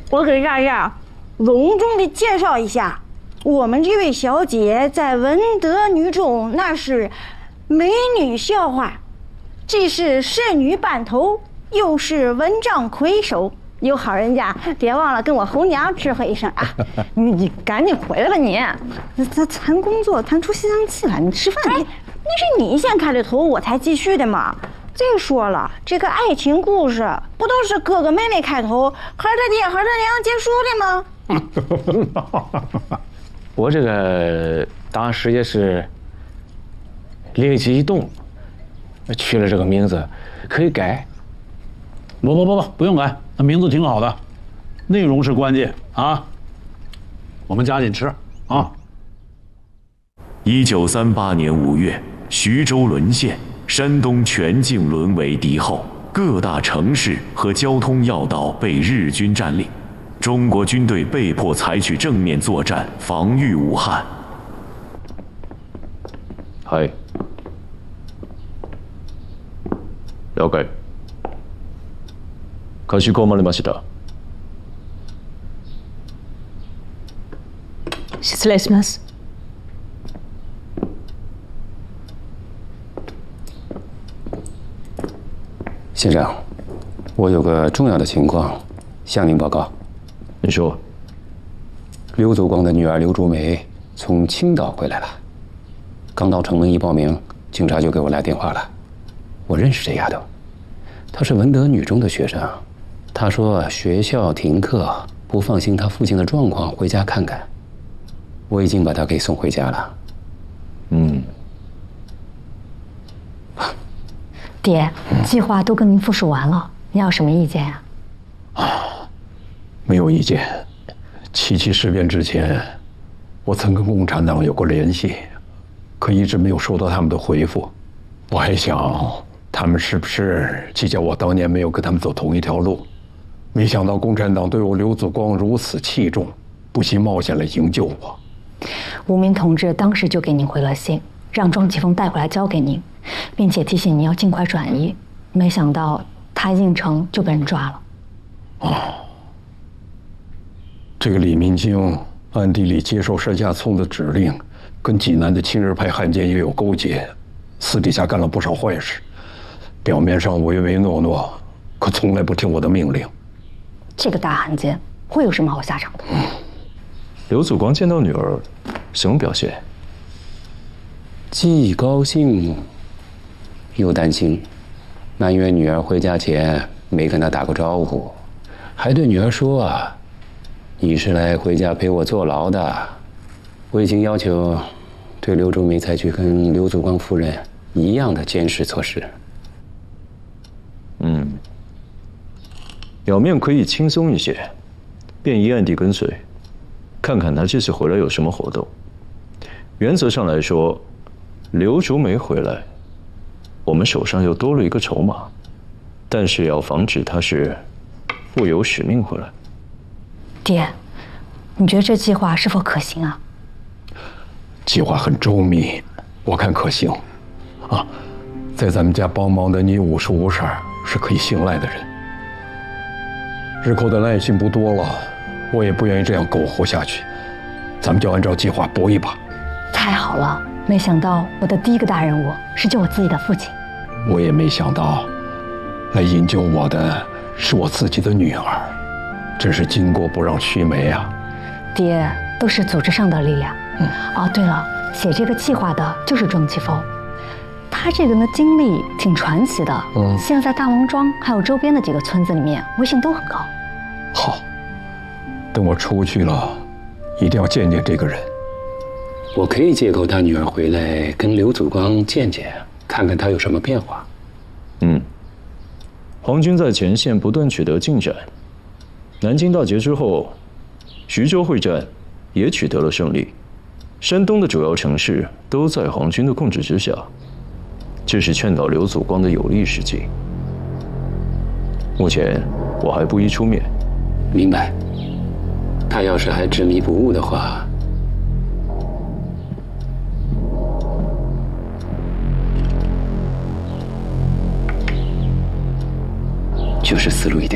我给大家隆重的介绍一下，我们这位小姐在文德女中那是美女校花，既是仕女班头，又是文章魁首。有好人家，别忘了跟我侯娘知会一声啊！你赶紧回来吧你！咱谈工作谈出心脏气来，你吃饭你。那是你先开的头，我才继续的嘛。再说了，这个爱情故事不都是哥哥妹妹开头，和他爹和他娘结束的吗？ 我这个当时也是灵机一动，取了这个名字，可以改。 不用改，那名字挺好的，内容是关键啊。我们加紧吃啊。 1938年5月，徐州沦陷，山东全境沦为敌后，各大城市和交通要道被日军占领，中国军队被迫采取正面作战，防御武汉。 はい。了解。かしこまりました。 失礼します。 先生，我有个重要的情况向您报告。 你说。 刘祖光的女儿刘竹梅从青岛回来了，刚到城门一报名，警察就给我来电话了。我认识这丫头，她是文德女中的学生。她说学校停课，不放心她父亲的状况，回家看看。我已经把她给送回家了。 爹，计划都跟您复述完了，你有什么意见呀？ 没有意见。77事变之前，我曾跟共产党有过联系，可一直没有收到他们的回复。我还想，他们是不是计较我当年没有跟他们走同一条路？没想到共产党对我刘祖光如此器重，不惜冒险来营救我。 吴明同志当时就给您回了信，让庄启峰带回来交给您，并且提醒您要尽快转移。没想到他一进城就被人抓了。 这个李明京暗地里接受山下聪的指令，跟济南的亲日派汉奸也有勾结，私底下干了不少坏事。表面上唯唯诺诺，可从来不听我的命令。 这个大汉奸会有什么好下场的？ 刘祖光见到女儿，什么表现？ 既高兴又担心，埋怨女儿回家前没跟她打过招呼，还对女儿说啊，你是来回家陪我坐牢的。我已经要求对刘竹梅采取跟刘祖光夫人一样的监视措施。 表面可以轻松一些，便衣暗地跟随，看看他这次回来有什么活动。原则上来说，刘竹梅回来，我们手上又多了一个筹码，但是要防止他是负有使命回来。 爹，你觉得这计划是否可行啊？ 计划很周密，我看可行。在咱们家帮忙的你55婶是可以信赖的人。日寇的耐心不多了，我也不愿意这样苟活下去。咱们就按照计划搏一把。 太好了，没想到我的第一个大任务是救我自己的父亲。 我也没想到，来营救我的是我自己的女儿，真是巾帼不让须眉啊！ 爹，都是组织上的力量。对了，写这个计划的就是庄启峰，他这个人的经历挺传奇的。现在在大王庄还有周边的几个村子里面，威信都很高。 好，等我出去了，一定要见见这个人。 我可以借口他女儿回来跟刘祖光见见，看看他有什么变化。 皇军在前线不断取得进展，南京大捷之后，徐州会战也取得了胜利，山东的主要城市都在皇军的控制之下，这是劝导刘祖光的有力时机。目前我还不宜出面。 明白。他要是还执迷不悟的话，就是思路一点。